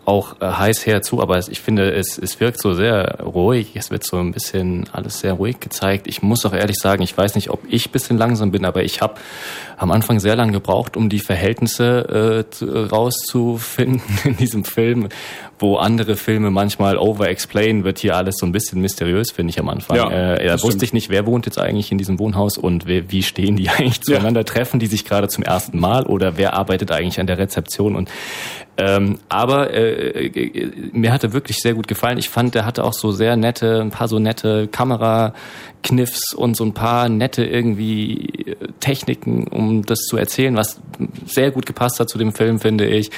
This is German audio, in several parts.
auch heiß herzu, aber ich finde, es wirkt so sehr ruhig. Es wird so ein bisschen alles sehr ruhig gezeigt. Ich muss auch ehrlich sagen, ich weiß nicht, ob ich ein bisschen langsam bin, aber ich habe am Anfang sehr lange gebraucht, um die Verhältnisse rauszufinden in diesem Film, wo andere Filme manchmal over-explain, wird hier alles so ein bisschen mysteriös, finde ich am Anfang. Da wusste ich nicht, wer wohnt jetzt eigentlich in diesem Wohnhaus und wie stehen die eigentlich zueinander, treffen die sich gerade zum ersten Mal oder wer arbeitet eigentlich an der Rezeption und aber mir hatte wirklich sehr gut gefallen. Ich fand, der hatte auch so ein paar so nette Kamerakniffs und so ein paar nette irgendwie Techniken, um das zu erzählen, was sehr gut gepasst hat zu dem Film, finde ich.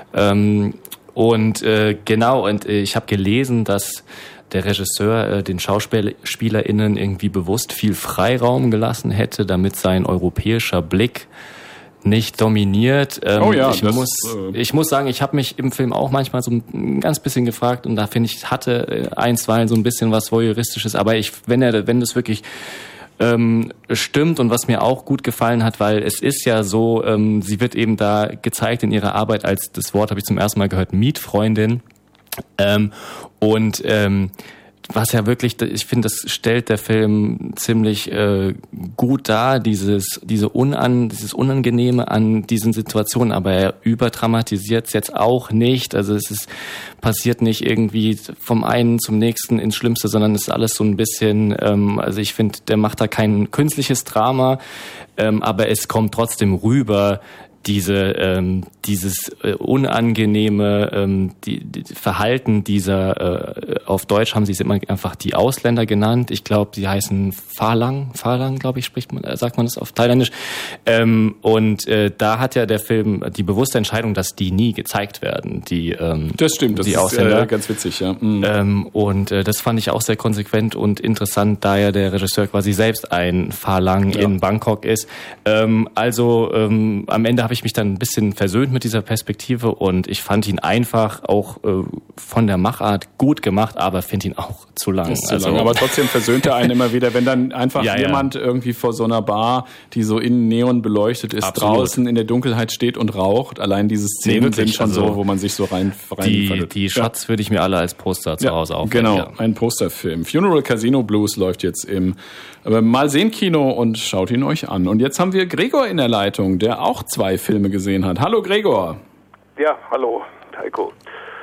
Und ich habe gelesen, dass der Regisseur den SchauspielerInnen irgendwie bewusst viel Freiraum gelassen hätte, damit sein europäischer Blick nicht dominiert. Ich muss sagen, ich habe mich im Film auch manchmal so ein ganz bisschen gefragt und da finde ich, hatte einstweilen so ein bisschen was Voyeuristisches, aber wenn das wirklich stimmt und was mir auch gut gefallen hat, weil es ist ja so, sie wird eben da gezeigt in ihrer Arbeit als, das Wort habe ich zum ersten Mal gehört, Mietfreundin was ja wirklich, ich finde, das stellt der Film ziemlich gut dar, dieses Unangenehme an diesen Situationen, aber er überdramatisiert es jetzt auch nicht, also passiert nicht irgendwie vom einen zum nächsten ins Schlimmste, sondern es ist alles so ein bisschen, also ich finde, der macht da kein künstliches Drama, aber es kommt trotzdem rüber, dieses unangenehme die Verhalten dieser, auf Deutsch haben sie es immer einfach die Ausländer genannt. Ich glaube, sie heißen Phalang, glaube ich, sagt man das auf Thailändisch. Da hat ja der Film die bewusste Entscheidung, dass die nie gezeigt werden. Das stimmt, das ist Ausländer. Ganz witzig, ja. Das fand ich auch sehr konsequent und interessant, da ja der Regisseur quasi selbst ein Phalang in Bangkok ist. Am Ende habe ich mich dann ein bisschen versöhnt mit dieser Perspektive und ich fand ihn einfach auch von der Machart gut gemacht, aber finde ihn auch zu lang. Ist zu lang, aber trotzdem versöhnt er einen immer wieder, wenn dann einfach jemand irgendwie vor so einer Bar, die so innen neon beleuchtet ist, draußen in der Dunkelheit steht und raucht. Allein diese Szenen sind schon so, wo man sich so rein die Shots würde ich mir alle als Poster zu Hause aufhängen. Genau, ein Posterfilm. Funeral Casino Blues läuft jetzt im Mal sehen Kino und schaut ihn euch an. Und jetzt haben wir Gregor in der Leitung, der auch 2 Filme gesehen hat. Hallo Gregor. Ja, hallo Heiko.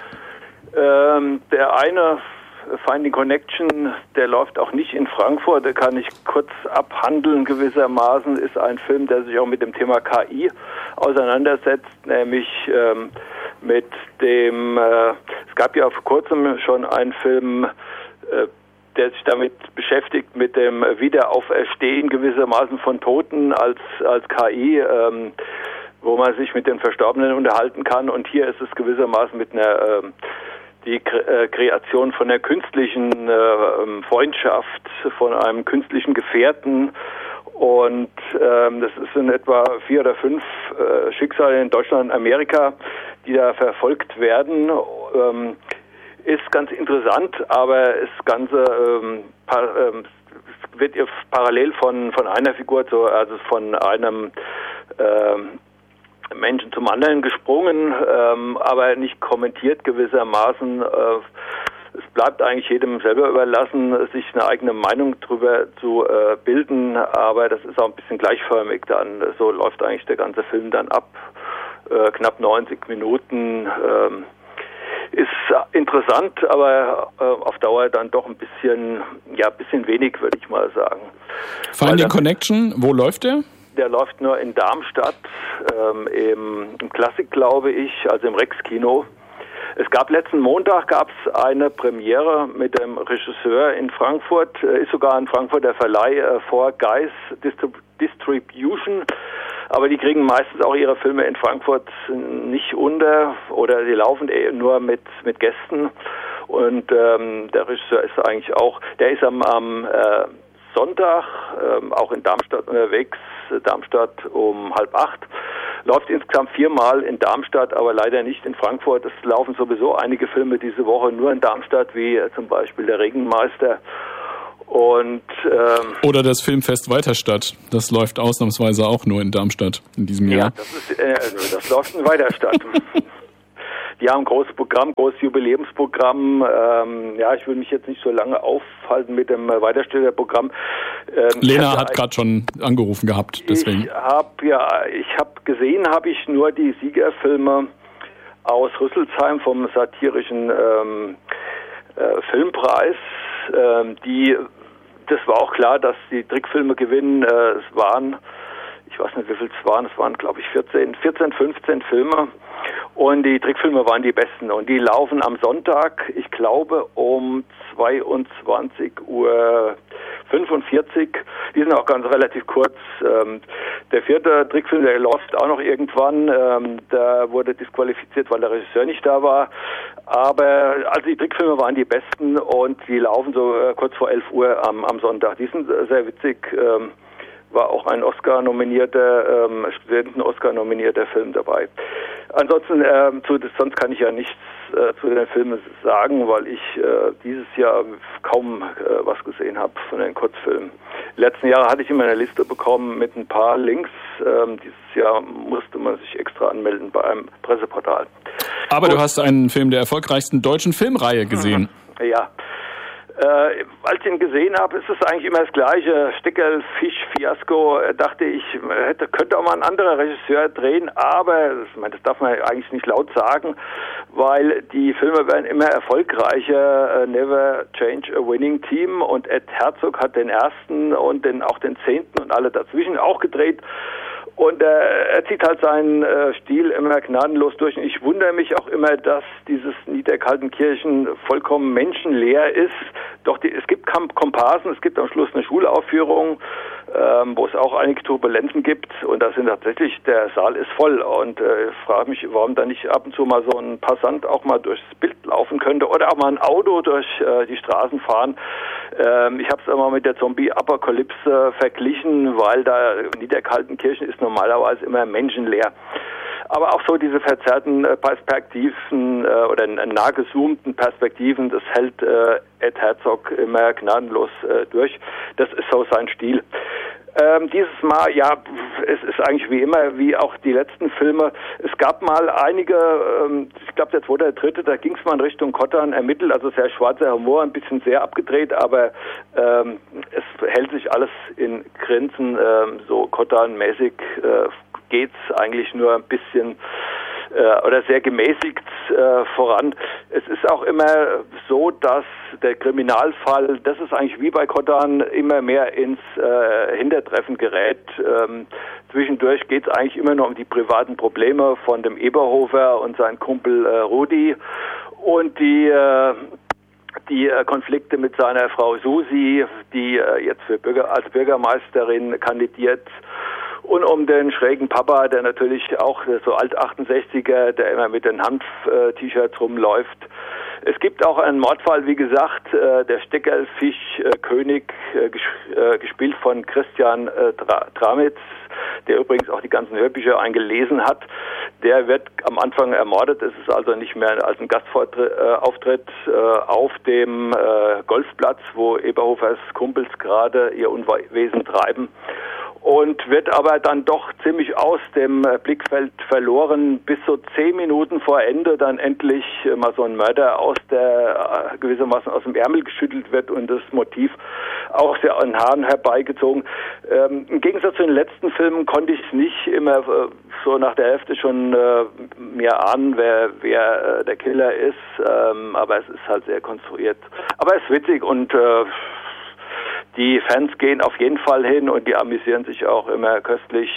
Der eine, Finding Connection, der läuft auch nicht in Frankfurt, der kann ich kurz abhandeln gewissermaßen, ist ein Film, der sich auch mit dem Thema KI auseinandersetzt, nämlich mit dem, es gab ja vor kurzem schon einen Film, der sich damit beschäftigt, mit dem Wiederauferstehen gewissermaßen von Toten als KI, wo man sich mit den Verstorbenen unterhalten kann. Und hier ist es gewissermaßen mit die Kreation von einer künstlichen Freundschaft, von einem künstlichen Gefährten. Und das sind etwa 4 oder 5 Schicksale in Deutschland und Amerika, die da verfolgt werden. Ist ganz interessant, aber das Ganze wird parallel von einer Figur, also von einem Menschen zum anderen gesprungen, aber nicht kommentiert gewissermaßen. Es bleibt eigentlich jedem selber überlassen, sich eine eigene Meinung drüber zu bilden, aber das ist auch ein bisschen gleichförmig dann. So läuft eigentlich der ganze Film dann ab. Knapp 90 Minuten. Ist interessant, aber auf Dauer dann doch ein bisschen wenig, würde ich mal sagen. Finding Connection, wo läuft der? Der läuft nur in Darmstadt, im Klassik, glaube ich, also im Rex-Kino. Es gab letzten Montag eine Premiere mit dem Regisseur in Frankfurt, ist sogar in Frankfurt der Verleih Four Guys Distribution. Aber die kriegen meistens auch ihre Filme in Frankfurt nicht unter oder sie laufen nur mit Gästen. Und der Regisseur ist eigentlich auch, der ist am Sonntag auch in Darmstadt unterwegs, Darmstadt um 7:30. Läuft insgesamt 4-mal in Darmstadt, aber leider nicht in Frankfurt. Es laufen sowieso einige Filme diese Woche nur in Darmstadt, wie zum Beispiel Der Regenmeister. Und oder das Filmfest Weiterstadt, das läuft ausnahmsweise auch nur in Darmstadt in diesem Jahr. Das läuft in Weiterstadt. Die haben ein großes Programm, großes Jubiläumsprogramm. Ich will mich jetzt nicht so lange aufhalten mit dem Weiterstellerprogramm. Lena hat gerade schon angerufen gehabt, deswegen. Ich habe gesehen, nur die Siegerfilme aus Rüsselsheim vom satirischen Filmpreis. Das war auch klar, dass die Trickfilme gewinnen. Es waren, ich weiß nicht, wie viel es waren glaube ich 14, 15 Filme. Und die Trickfilme waren die besten. Und die laufen am Sonntag, ich glaube, um 22:45 Uhr. Die sind auch ganz relativ kurz. Der vierte Trickfilm, der läuft auch noch irgendwann. Da wurde disqualifiziert, weil der Regisseur nicht da war. Aber also die Trickfilme waren die besten und die laufen so kurz vor 11 Uhr am Sonntag. Die sind sehr witzig. War auch ein Studenten-Oscar-nominierter Film dabei. Ansonsten, sonst kann ich ja nichts zu den Filmen sagen, weil ich dieses Jahr kaum was gesehen habe von den Kurzfilmen. Letzten Jahre hatte ich immer eine Liste bekommen mit ein paar Links. Dieses Jahr musste man sich extra anmelden bei einem Presseportal. Aber du hast einen Film der erfolgreichsten deutschen Filmreihe gesehen. Ja. Als ich ihn gesehen habe, ist es eigentlich immer das gleiche Steckerl-Fisch-Fiasko. Dachte ich, könnte auch mal ein anderer Regisseur drehen, aber das darf man eigentlich nicht laut sagen, weil die Filme werden immer erfolgreicher. Never Change a Winning Team, und Ed Herzog hat den ersten und auch den 10. und alle dazwischen auch gedreht. Und er zieht halt seinen Stil immer gnadenlos durch. Und ich wundere mich auch immer, dass dieses Niederkaltenkirchen vollkommen menschenleer ist. Doch es gibt Komparsen, es gibt am Schluss eine Schulaufführung, wo es auch einige Turbulenzen gibt. Und da sind tatsächlich, der Saal ist voll. Und ich frage mich, warum da nicht ab und zu mal so ein Passant auch mal durchs Bild laufen könnte oder auch mal ein Auto durch die Straßen fahren. Ich habe es einmal mit der Zombie-Apokalypse verglichen, weil da Niederkaltenkirchen ist normalerweise immer menschenleer. Aber auch so diese verzerrten Perspektiven oder nah gezoomten Perspektiven, das hält Ed Herzog immer gnadenlos durch. Das ist so sein Stil. Dieses Mal, es ist eigentlich wie immer, wie auch die letzten Filme. Es gab mal einige, ich glaube der 2. oder 3., da ging es mal in Richtung Kotan ermittelt, also sehr schwarzer Humor, ein bisschen sehr abgedreht, aber es hält sich alles in Grenzen, so Kotan-mäßig geht's eigentlich nur ein bisschen oder sehr gemäßigt voran. Es ist auch immer so, dass der Kriminalfall, das ist eigentlich wie bei Kotan, immer mehr ins Hintertreffen gerät. Zwischendurch geht es eigentlich immer noch um die privaten Probleme von dem Eberhofer und seinem Kumpel Rudi und die Konflikte mit seiner Frau Susi, die jetzt als Bürgermeisterin kandidiert. Und um den schrägen Papa, der natürlich auch so Alt-68er, der immer mit den Hanf-T-Shirts rumläuft. Es gibt auch einen Mordfall, wie gesagt, der Steckerlfisch-König, gespielt von Christian Tramitz, der übrigens auch die ganzen Hörbücher eingelesen hat. Der wird am Anfang ermordet. Es ist also nicht mehr als ein Gastauftritt auf dem Golfplatz, wo Eberhofers Kumpels gerade ihr Unwesen treiben. Und wird aber dann doch ziemlich aus dem Blickfeld verloren, bis so 10 Minuten vor Ende dann endlich mal so ein Mörder gewissermaßen aus dem Ärmel geschüttelt wird und das Motiv auch sehr an Haaren herbeigezogen. Im Gegensatz zu den letzten Filmen konnte ich nicht immer so nach der Hälfte schon mir ahnen, wer der Killer ist, aber es ist halt sehr konstruiert. Aber es ist witzig und die Fans gehen auf jeden Fall hin und die amüsieren sich auch immer köstlich.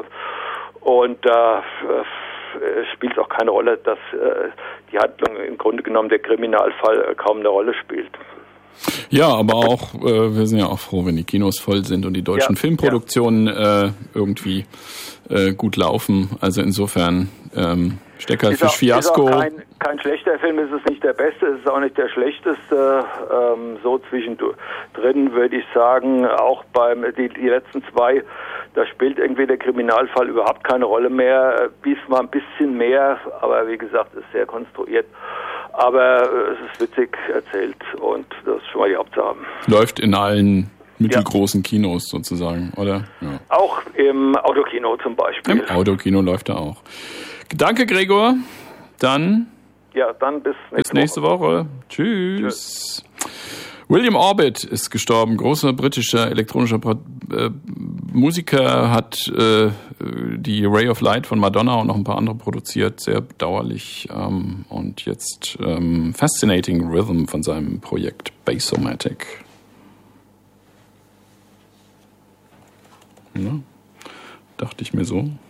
Und da spielt es auch keine Rolle, dass die Handlung im Grunde genommen der Kriminalfall kaum eine Rolle spielt. Ja, aber auch, wir sind ja auch froh, wenn die Kinos voll sind und die deutschen Filmproduktionen irgendwie gut laufen. Also insofern Steckerlfisch-Fiasko. Ist auch kein schlechter Film, es ist nicht der beste, es ist auch nicht der schlechteste. So zwischendrin würde ich sagen, auch die letzten 2, da spielt irgendwie der Kriminalfall überhaupt keine Rolle mehr. Diesmal ein bisschen mehr, aber wie gesagt, ist sehr konstruiert. Aber es ist witzig erzählt und das ist schon mal die Hauptsache. Läuft in allen mittelgroßen Kinos sozusagen, oder? Ja. Auch im Autokino zum Beispiel. Im Autokino läuft er auch. Danke, Gregor. Dann Ja, dann bis nächste Woche. Tschüss. William Orbit ist gestorben, großer britischer elektronischer Musiker, hat die Ray of Light von Madonna und noch ein paar andere produziert, sehr bedauerlich. Und jetzt Fascinating Rhythm von seinem Projekt Bassomatic. Ja, dachte ich mir so.